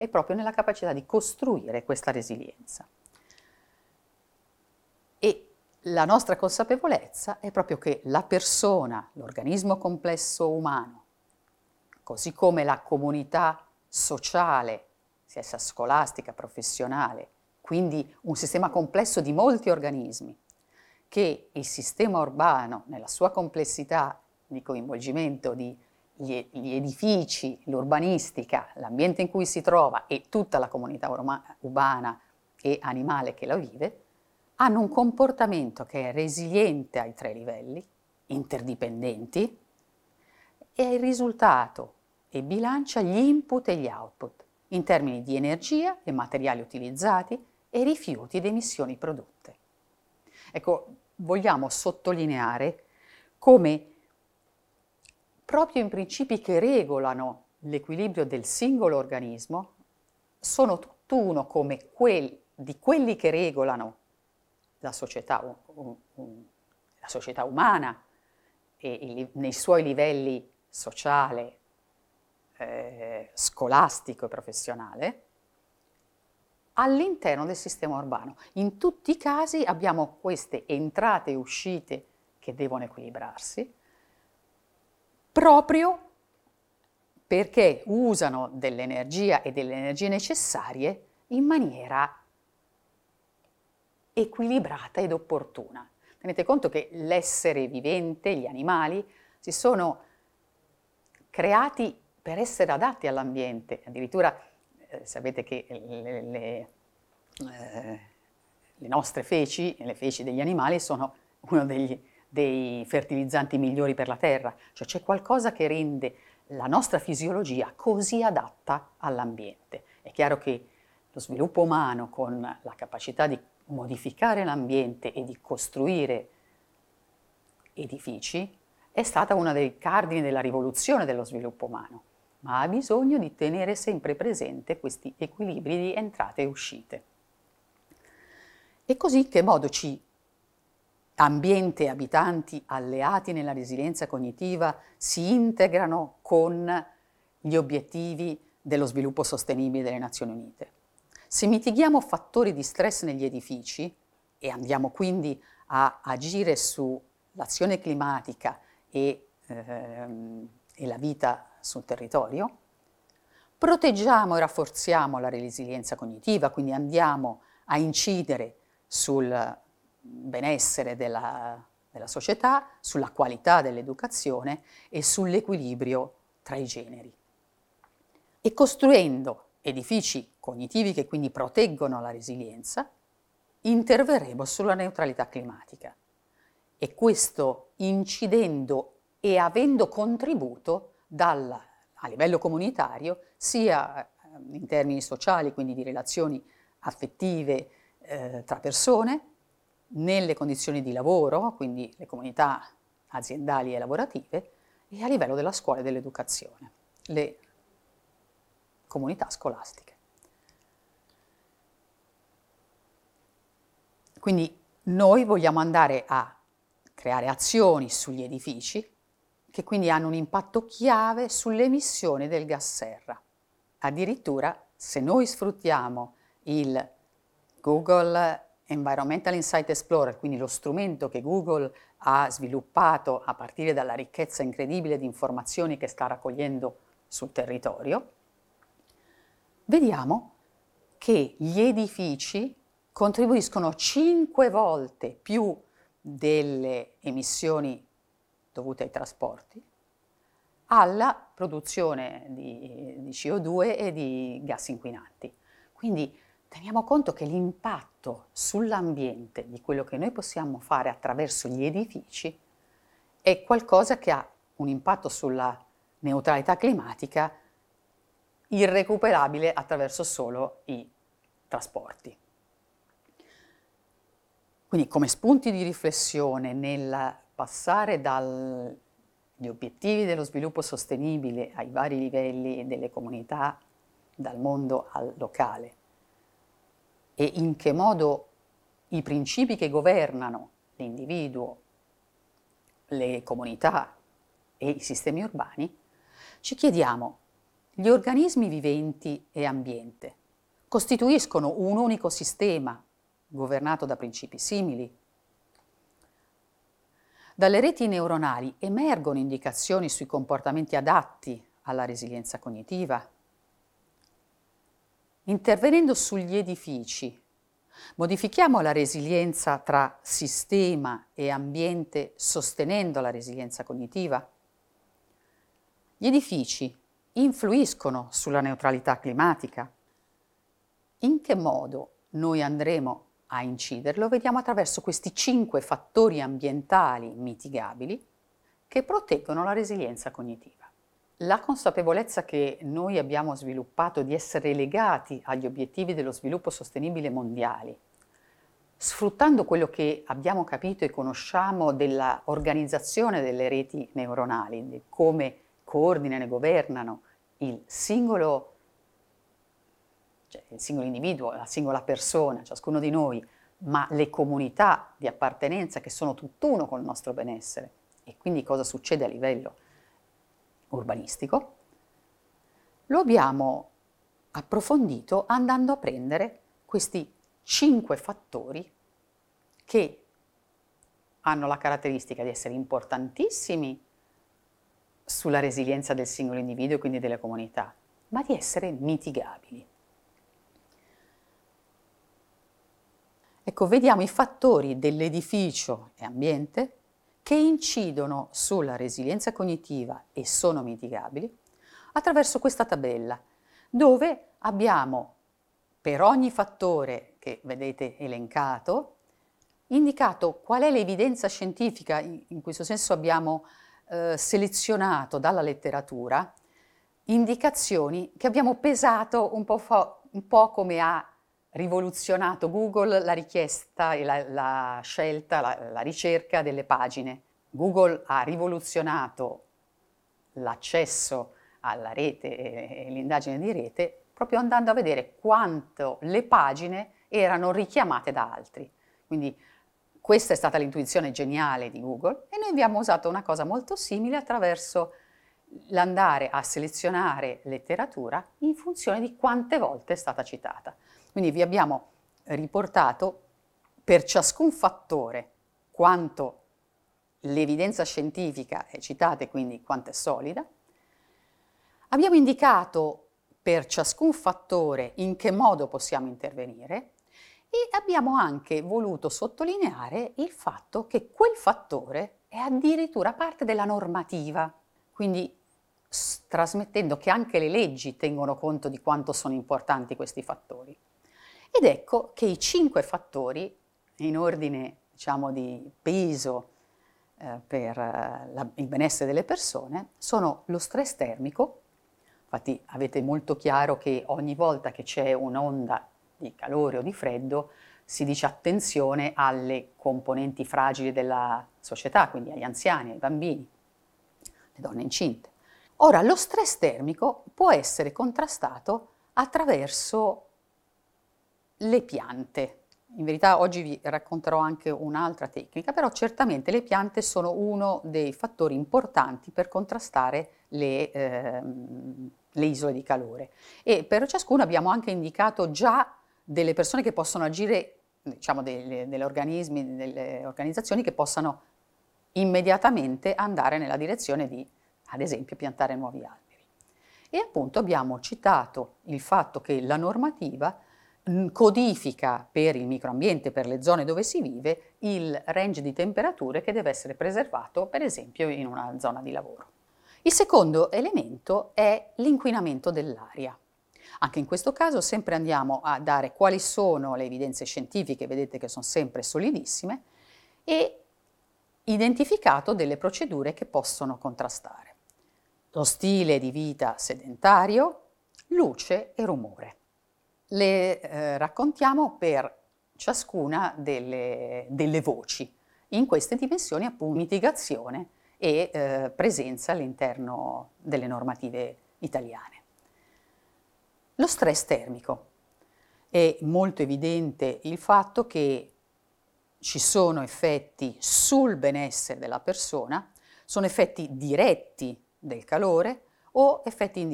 è proprio nella capacità di costruire questa resilienza. E la nostra consapevolezza è proprio che la persona, l'organismo complesso umano, così come la comunità sociale, sia essa scolastica, professionale, quindi un sistema complesso di molti organismi, che il sistema urbano, nella sua complessità di coinvolgimento di gli edifici, l'urbanistica, l'ambiente in cui si trova e tutta la comunità urbana e animale che la vive, hanno un comportamento che è resiliente ai 3 livelli, interdipendenti, e è il risultato e bilancia gli input e gli output in termini di energia e materiali utilizzati e rifiuti ed emissioni prodotte. Ecco, vogliamo sottolineare come proprio i principi che regolano l'equilibrio del singolo organismo sono tutt'uno come di quelli che regolano la società umana e nei suoi livelli sociale, scolastico e professionale, all'interno del sistema urbano. In tutti i casi abbiamo queste entrate e uscite che devono equilibrarsi, proprio perché usano dell'energia e delle energie necessarie in maniera equilibrata ed opportuna. Tenete conto che l'essere vivente, gli animali, si sono creati per essere adatti all'ambiente. Addirittura sapete che le nostre feci, le feci degli animali, sono uno dei fertilizzanti migliori per la terra. Cioè c'è qualcosa che rende la nostra fisiologia così adatta all'ambiente. È chiaro che lo sviluppo umano, con la capacità di modificare l'ambiente e di costruire edifici, è stata una dei cardini della rivoluzione dello sviluppo umano, ma ha bisogno di tenere sempre presente questi equilibri di entrate e uscite. E così che modo ambiente e abitanti alleati nella resilienza cognitiva si integrano con gli obiettivi dello sviluppo sostenibile delle Nazioni Unite. Se mitighiamo fattori di stress negli edifici e andiamo quindi a agire sull'azione climatica e la vita sul territorio, proteggiamo e rafforziamo la resilienza cognitiva, quindi andiamo a incidere sul benessere della società, sulla qualità dell'educazione e sull'equilibrio tra i generi. E costruendo edifici cognitivi che quindi proteggono la resilienza, interverremo sulla neutralità climatica. E questo incidendo e avendo contributo a livello comunitario, sia in termini sociali, quindi di relazioni affettive tra persone, nelle condizioni di lavoro, quindi le comunità aziendali e lavorative, e a livello della scuola e dell'educazione, le comunità scolastiche. Quindi noi vogliamo andare a creare azioni sugli edifici che quindi hanno un impatto chiave sulle emissioni del gas serra. Addirittura, se noi sfruttiamo il Google Environmental Insight Explorer, quindi lo strumento che Google ha sviluppato a partire dalla ricchezza incredibile di informazioni che sta raccogliendo sul territorio, vediamo che gli edifici contribuiscono 5 volte più delle emissioni dovute ai trasporti alla produzione di CO2 e di gas inquinanti. Quindi teniamo conto che l'impatto sull'ambiente di quello che noi possiamo fare attraverso gli edifici è qualcosa che ha un impatto sulla neutralità climatica irrecuperabile attraverso solo i trasporti. Quindi come spunti di riflessione nel passare dagli obiettivi dello sviluppo sostenibile ai vari livelli delle comunità, dal mondo al locale, e in che modo i principi che governano l'individuo, le comunità e i sistemi urbani, ci chiediamo: Gli organismi viventi e ambiente costituiscono un unico sistema governato da principi simili. Dalle reti neuronali emergono indicazioni sui comportamenti adatti alla resilienza cognitiva. Intervenendo sugli edifici, modifichiamo la resilienza tra sistema e ambiente sostenendo la resilienza cognitiva? Gli edifici influiscono sulla neutralità climatica? In che modo noi andremo a inciderlo? Vediamo attraverso questi 5 fattori ambientali mitigabili che proteggono la resilienza cognitiva. La consapevolezza che noi abbiamo sviluppato di essere legati agli obiettivi dello sviluppo sostenibile mondiali, sfruttando quello che abbiamo capito e conosciamo della organizzazione delle reti neuronali, di come coordinano e governano il singolo individuo, la singola persona, ciascuno di noi, ma le comunità di appartenenza che sono tutt'uno col nostro benessere, e quindi cosa succede a livello urbanistico, lo abbiamo approfondito andando a prendere questi 5 fattori che hanno la caratteristica di essere importantissimi sulla resilienza del singolo individuo e quindi delle comunità, ma di essere mitigabili. Ecco, vediamo i fattori dell'edificio e ambiente che incidono sulla resilienza cognitiva e sono mitigabili attraverso questa tabella, dove abbiamo per ogni fattore che vedete elencato indicato qual è l'evidenza scientifica. In questo senso abbiamo selezionato dalla letteratura indicazioni che abbiamo pesato un po' come ha rivoluzionato Google la richiesta e la scelta, la ricerca delle pagine. Google ha rivoluzionato l'accesso alla rete e l'indagine di rete proprio andando a vedere quanto le pagine erano richiamate da altri. Quindi questa è stata l'intuizione geniale di Google e noi abbiamo usato una cosa molto simile attraverso l'andare a selezionare letteratura in funzione di quante volte è stata citata. Quindi vi abbiamo riportato per ciascun fattore quanto l'evidenza scientifica è citata e quindi quanto è solida. Abbiamo indicato per ciascun fattore in che modo possiamo intervenire e abbiamo anche voluto sottolineare il fatto che quel fattore è addirittura parte della normativa, quindi trasmettendo che anche le leggi tengono conto di quanto sono importanti questi fattori. Ed ecco che i 5 fattori, in ordine diciamo di peso per il benessere delle persone, sono lo stress termico. Infatti avete molto chiaro che ogni volta che c'è un'onda di calore o di freddo si dice attenzione alle componenti fragili della società, quindi agli anziani, ai bambini, le donne incinte. Ora, lo stress termico può essere contrastato attraverso le piante. In verità oggi vi racconterò anche un'altra tecnica, però certamente le piante sono uno dei fattori importanti per contrastare le isole di calore. E per ciascuno abbiamo anche indicato già delle persone che possono agire, diciamo delle organizzazioni che possano immediatamente andare nella direzione di, ad esempio, piantare nuovi alberi. E appunto abbiamo citato il fatto che la normativa codifica per il microambiente, per le zone dove si vive, il range di temperature che deve essere preservato, per esempio, in una zona di lavoro. Il secondo elemento è l'inquinamento dell'aria. Anche in questo caso sempre andiamo a dare quali sono le evidenze scientifiche, vedete che sono sempre solidissime, e identificato delle procedure che possono contrastare. Lo stile di vita sedentario, luce e rumore. Le raccontiamo per ciascuna delle voci, in queste dimensioni appunto mitigazione e presenza all'interno delle normative italiane. Lo stress termico. È molto evidente il fatto che ci sono effetti sul benessere della persona, sono effetti diretti del calore o effetti indiretti.